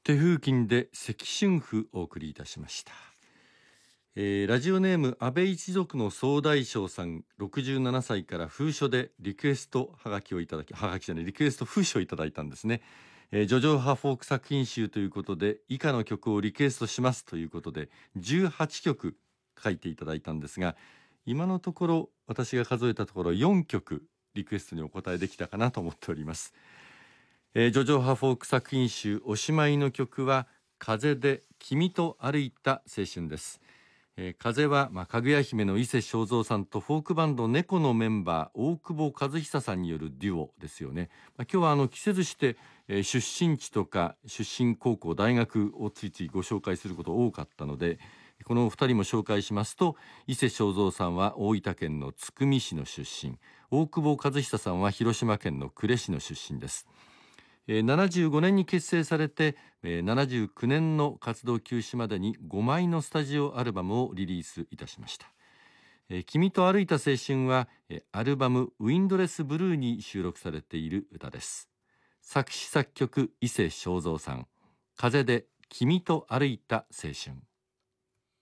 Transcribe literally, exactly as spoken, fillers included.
手風琴で赤春譜をお送りいたしました。えー、ラジオネーム安倍一族の総大将さん、ろくじゅうななさいから封書でリクエストはがきをいただき、はがきじゃないリクエスト封書をいただいたんですね。えー、叙情派フォーク作品集ということで以下の曲をリクエストしますということでじゅうはちきょく書いていただいたんですが、今のところ私が数えたところよんきょくリクエストにお答えできたかなと思っております。えー、叙情派フォーク作品集おしまいの曲は風で君と歩いた青春です。えー、風は、まあ、かぐや姫の伊勢正三さんとフォークバンド猫のメンバー大久保和久さんによるデュオですよね。まあ、今日はあの季節して、えー、出身地とか出身高校大学をついついご紹介すること多かったので、このお二人も紹介しますと、伊勢正三さんは大分県の津久見市の出身、大久保和久さんは広島県の呉市の出身です。ななじゅうごねんに結成されてななじゅうきゅうねんの活動休止までにごまいのスタジオアルバムをリリースいたしました。君と歩いた青春はアルバムウィンドレスブルーに収録されている歌です。作詞作曲伊勢正三さん、風で君と歩いた青春。